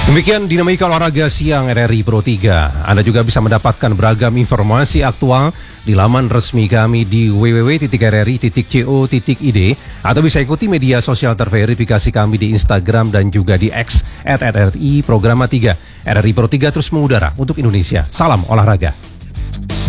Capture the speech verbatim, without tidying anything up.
Demikian dinamika olahraga siang R R I Pro tiga. Anda juga bisa mendapatkan beragam informasi aktual di laman resmi kami di w w w titik r r i titik co titik i d atau bisa ikuti media sosial terverifikasi kami di Instagram dan juga di X at R R I Programa tiga. R R I Pro tiga terus mengudara untuk Indonesia. Salam olahraga.